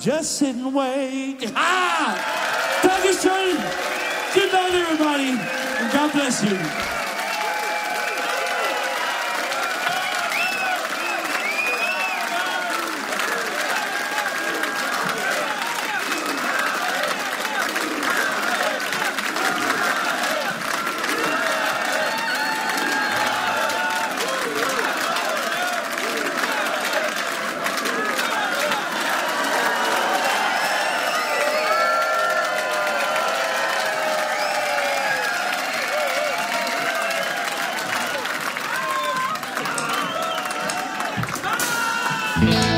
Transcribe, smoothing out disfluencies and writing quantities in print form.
just sit and wait. Doug is turning. Good night, everybody, and God bless you. Yeah.